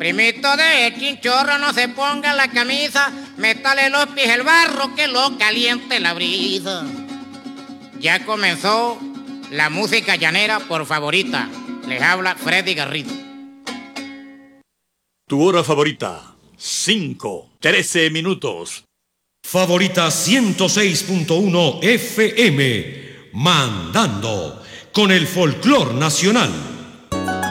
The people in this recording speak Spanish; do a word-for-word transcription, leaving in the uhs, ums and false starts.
Primito de chinchorro, no se ponga la camisa, métale los pies el barro que lo caliente la brisa. Ya comenzó la música llanera por favorita. Les habla Freddy Garrido. Tu hora favorita, cinco, trece minutos. Favorita ciento seis punto uno F M, mandando con el folclor nacional.